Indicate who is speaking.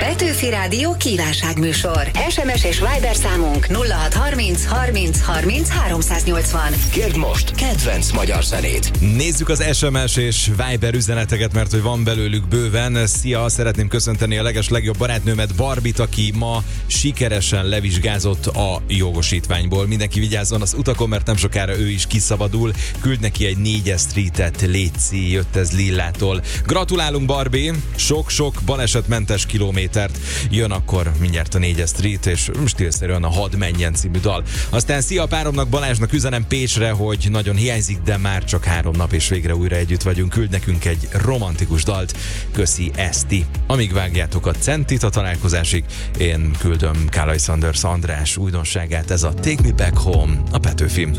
Speaker 1: Petőfi Rádió kívánságműsor. SMS és Viber számunk 0630 30 30 380.
Speaker 2: Kérd most kedvenc magyar zenét.
Speaker 3: Nézzük az SMS és Viber üzeneteket, mert hogy van belőlük bőven. Szia, szeretném köszönteni a legjobb barátnőmet, Barbit, aki ma sikeresen levizsgázott a jogosítványból. Mindenki vigyázzon az utakon, mert nem sokára ő is kiszabadul. Küld neki egy 4-es streetet, létszi, jött ez Lillától. Gratulálunk, Barbie! Sok-sok balesetmentes kilométert. Jön akkor mindjárt a 4-es street, és stílszerűen a Hadd menjen című dal. Aztán szia a páromnak, Balázsnak üzenem Pécsre, hogy nagyon hiányzik, de már csak 3 nap és végre újra együtt vagyunk. Küld nekünk egy romantikus dalt. Köszi, Eszti. Amíg vágjátok a centit a találkozásig, én küldöm Kálai Sanders András újdonságát, ez a Take Me Back Home, a Petőfi